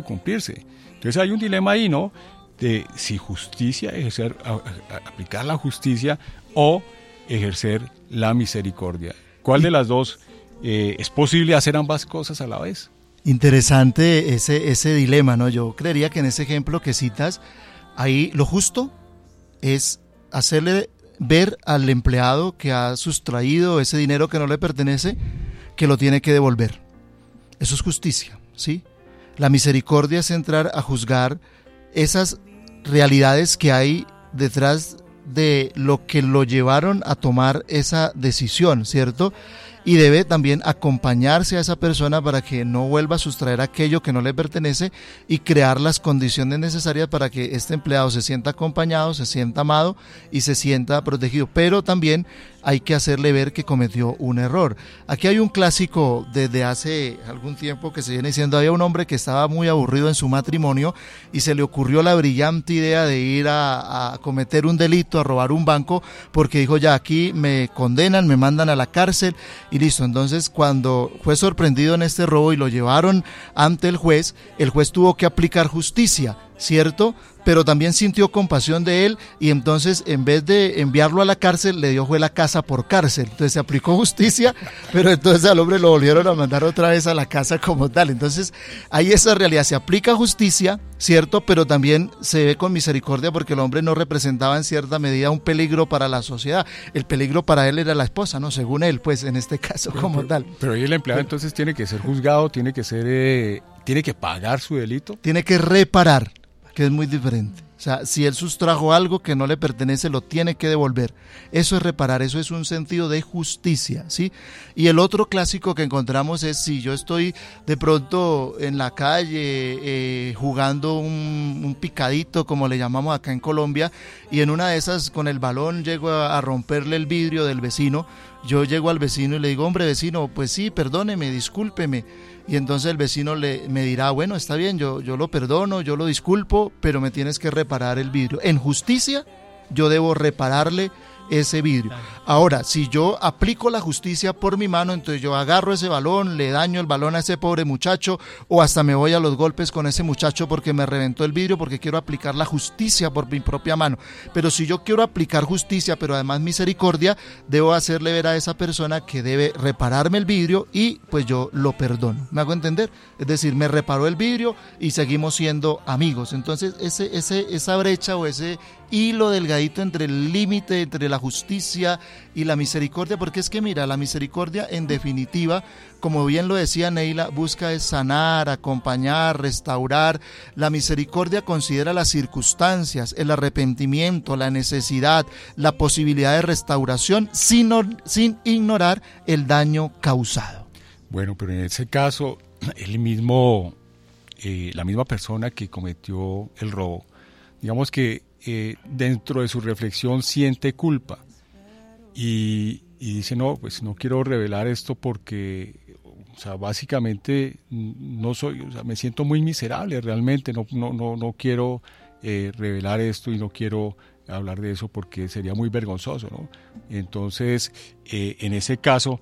cumplirse. Entonces hay un dilema ahí, ¿no? De si justicia, aplicar la justicia o ejercer la misericordia. ¿Cuál de las dos es posible hacer ambas cosas a la vez? Interesante ese dilema, ¿no? Yo creería que en ese ejemplo que citas, ahí lo justo es hacerle ver al empleado que ha sustraído ese dinero que no le pertenece, que lo tiene que devolver. Eso es justicia, ¿sí? La misericordia es entrar a juzgar esas realidades que hay detrás de lo que lo llevaron a tomar esa decisión, ¿cierto? Y debe también acompañarse a esa persona para que no vuelva a sustraer aquello que no le pertenece y crear las condiciones necesarias para que este empleado se sienta acompañado, se sienta amado y se sienta protegido. Pero también hay que hacerle ver que cometió un error. Aquí hay un clásico desde hace algún tiempo que se viene diciendo: había un hombre que estaba muy aburrido en su matrimonio y se le ocurrió la brillante idea de ir a cometer un delito, a robar un banco, porque dijo: ya aquí me condenan, me mandan a la cárcel y listo. Entonces, cuando fue sorprendido en este robo y lo llevaron ante el juez tuvo que aplicar justicia, ¿cierto? Pero también sintió compasión de él y entonces, en vez de enviarlo a la cárcel, le dio fue la casa por cárcel. Entonces se aplicó justicia, pero entonces al hombre lo volvieron a mandar otra vez a la casa como tal. Entonces hay esa realidad, se aplica justicia, ¿cierto? Pero también se ve con misericordia, porque el hombre no representaba en cierta medida un peligro para la sociedad. El peligro para él era la esposa, ¿no? Según él, pues en este caso tal. Pero ahí el empleado entonces tiene que ser juzgado, tiene que pagar su delito. Tiene que reparar, que es muy diferente. O sea, si él sustrajo algo que no le pertenece, lo tiene que devolver. Eso es reparar, eso es un sentido de justicia, ¿sí? Y el otro clásico que encontramos es: si yo estoy de pronto en la calle jugando un picadito, como le llamamos acá en Colombia, y en una de esas con el balón llego a romperle el vidrio del vecino, yo llego al vecino y le digo: hombre vecino, pues sí, perdóneme, discúlpeme. Y entonces el vecino me dirá: bueno, está bien, yo lo perdono, yo lo disculpo, pero me tienes que reparar el vidrio. En justicia, yo debo repararle ese vidrio. Ahora, si yo aplico la justicia por mi mano, entonces yo agarro ese balón, le daño el balón a ese pobre muchacho, o hasta me voy a los golpes con ese muchacho porque me reventó el vidrio, porque quiero aplicar la justicia por mi propia mano. Pero si yo quiero aplicar justicia, pero además misericordia, debo hacerle ver a esa persona que debe repararme el vidrio y pues yo lo perdono. ¿Me hago entender? Es decir, me reparó el vidrio y seguimos siendo amigos. Entonces esa brecha o ese hilo delgadito entre el límite entre la justicia y la misericordia, porque es que mira, la misericordia en definitiva, como bien lo decía Neila, busca es sanar, acompañar, restaurar. La misericordia considera las circunstancias, el arrepentimiento, la necesidad, la posibilidad de restauración sin ignorar el daño causado. Bueno, pero en ese caso, la misma persona que cometió el robo, digamos que dentro de su reflexión siente culpa y dice: no, pues no quiero revelar esto porque, o sea, básicamente no soy, o sea, me siento muy miserable realmente, no quiero revelar esto y no quiero hablar de eso porque sería muy vergonzoso, ¿no? Entonces, en ese caso,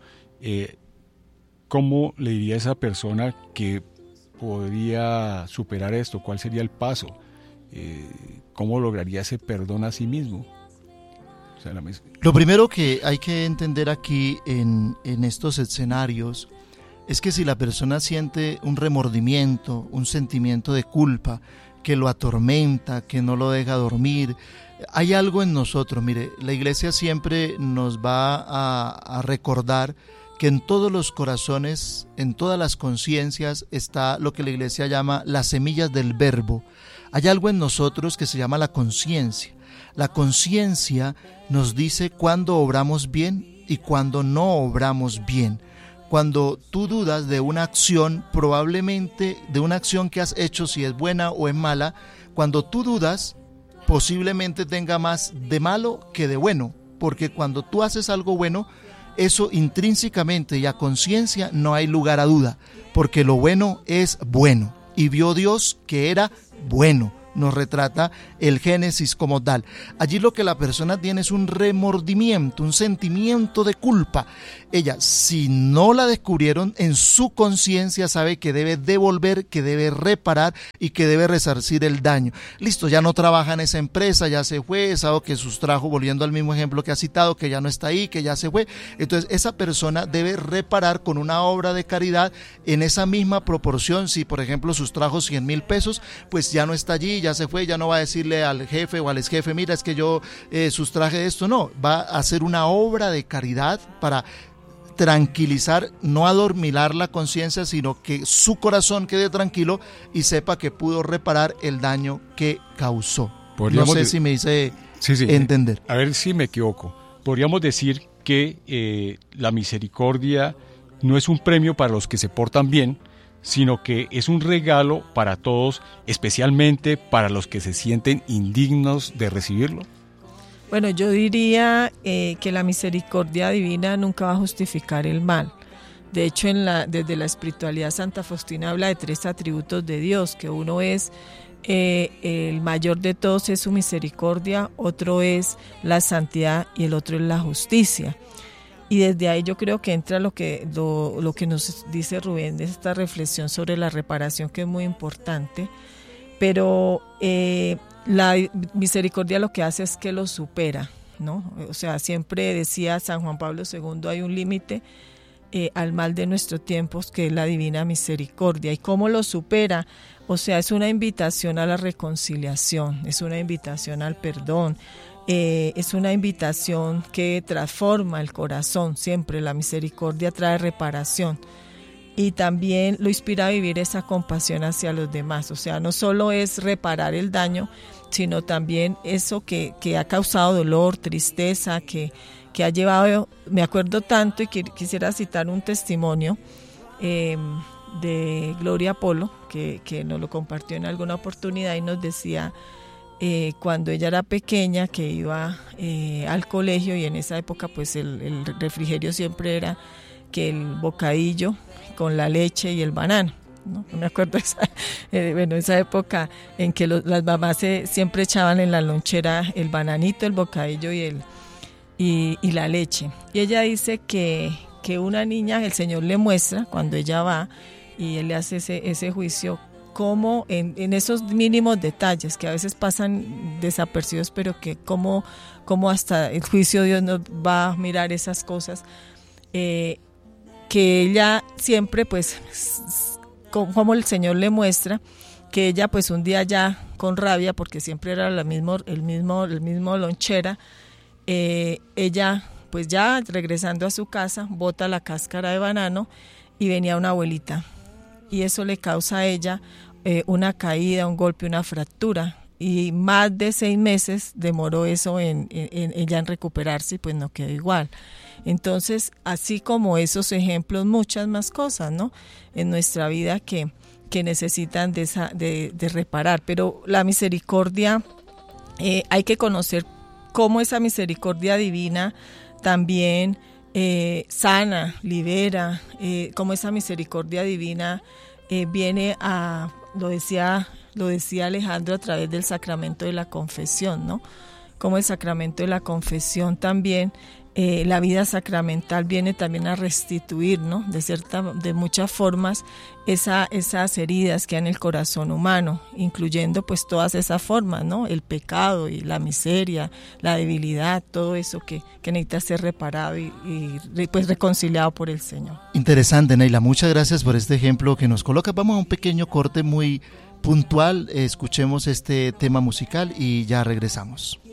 ¿cómo le diría a esa persona que podría superar esto? ¿Cuál sería el paso? ¿Cómo lograría ese perdón a sí mismo? O sea, lo primero que hay que entender aquí en estos escenarios es que si la persona siente un remordimiento, un sentimiento de culpa que lo atormenta, que no lo deja dormir, hay algo en nosotros. Mire, la iglesia siempre nos va a recordar que en todos los corazones, en todas las conciencias está lo que la iglesia llama las semillas del verbo. Hay algo en nosotros que se llama la conciencia. La conciencia nos dice cuándo obramos bien y cuándo no obramos bien. Cuando tú dudas de una acción, probablemente de una acción que has hecho, si es buena o es mala, cuando tú dudas, posiblemente tenga más de malo que de bueno, porque cuando tú haces algo bueno, eso intrínsecamente y a conciencia no hay lugar a duda, porque lo bueno es bueno, y vio Dios que era bueno. nos retrata el Génesis como tal. Allí lo que la persona tiene es un remordimiento, un sentimiento de culpa. Ella, si no la descubrieron, en su conciencia sabe que debe devolver, que debe reparar y que debe resarcir el daño. Listo, ya no trabaja en esa empresa, ya se fue, sabe que sustrajo, volviendo al mismo ejemplo que ha citado, que ya no está ahí, que ya se fue. Entonces esa persona debe reparar con una obra de caridad en esa misma proporción. Si por ejemplo sustrajo 100,000 pesos, pues ya no está allí, ya se fue, ya no va a decirle al jefe o al ex jefe, mira, es que yo sustraje esto. No, va a hacer una obra de caridad para tranquilizar, no adormilar la conciencia, sino que su corazón quede tranquilo y sepa que pudo reparar el daño que causó. No sé si me hice entender. A ver si me equivoco. Podríamos decir que la misericordia no es un premio para los que se portan bien, sino que es un regalo para todos, especialmente para los que se sienten indignos de recibirlo. Bueno, yo diría que la misericordia divina nunca va a justificar el mal. De hecho, desde la espiritualidad Santa Faustina habla de 3 atributos de Dios, que uno es el mayor de todos es su misericordia, otro es la santidad y el otro es la justicia. Y desde ahí yo creo que entra lo que nos dice Rubén, de esta reflexión sobre la reparación, que es muy importante, pero la misericordia lo que hace es que lo supera, ¿no? O sea, siempre decía San Juan Pablo II, hay un límite al mal de nuestros tiempos, que es la divina misericordia. ¿Y cómo lo supera? O sea, es una invitación a la reconciliación, es una invitación al perdón, es una invitación que transforma el corazón. Siempre la misericordia trae reparación y también lo inspira a vivir esa compasión hacia los demás. O sea, no solo es reparar el daño, sino también eso que ha causado dolor, tristeza, que ha llevado. Me acuerdo tanto y quisiera citar un testimonio de Gloria Polo, que nos lo compartió en alguna oportunidad y nos decía cuando ella era pequeña, que iba al colegio, y en esa época pues el refrigerio siempre era que el bocadillo con la leche y el banano, ¿no? Me acuerdo esa época en que las mamás siempre echaban en la lonchera el bananito, el bocadillo y la leche. Y ella dice que una niña, el Señor le muestra cuando ella va y él le hace ese juicio, cómo en esos mínimos detalles que a veces pasan desapercibidos, pero que cómo hasta el juicio de Dios nos va a mirar esas cosas, que ella siempre pues como el Señor le muestra que ella pues un día ya con rabia, porque siempre era el mismo lonchera, ella pues ya regresando a su casa bota la cáscara de banano y venía una abuelita y eso le causa a ella una caída, un golpe, una fractura, y más de 6 meses demoró eso en ella en recuperarse y pues no quedó igual. Entonces, así como esos ejemplos, muchas más cosas, ¿no?, en nuestra vida que necesitan de reparar. Pero la misericordia, hay que conocer cómo esa misericordia divina también sana, libera, cómo esa misericordia divina viene a, lo decía Alejandro, a través del sacramento de la confesión, ¿no? Como el sacramento de la confesión también, la vida sacramental viene también a restituir, ¿no?, de muchas formas esas heridas que hay en el corazón humano, incluyendo pues todas esas formas, ¿no?, el pecado y la miseria, la debilidad, todo eso que necesita ser reparado y pues reconciliado por el Señor. Interesante, Neila, muchas gracias por este ejemplo que nos coloca. Vamos a un pequeño corte muy puntual, escuchemos este tema musical y ya regresamos.